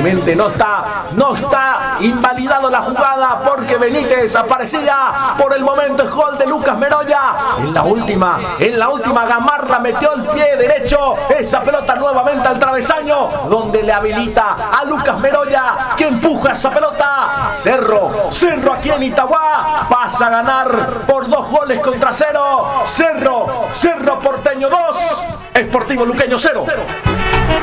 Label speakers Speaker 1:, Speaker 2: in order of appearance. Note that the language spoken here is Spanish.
Speaker 1: obviamente no está invalidado la jugada porque Benítez aparecía. Por el momento es gol de Lucas Meroya. En la última Gamarra metió el pie derecho. Esa pelota nuevamente al travesaño, donde le habilita a Lucas Meroya, que empuja esa pelota. Cerro aquí en Itagua pasa a ganar por 2-0. Cerro Porteño 2, Sportivo Luqueño 0.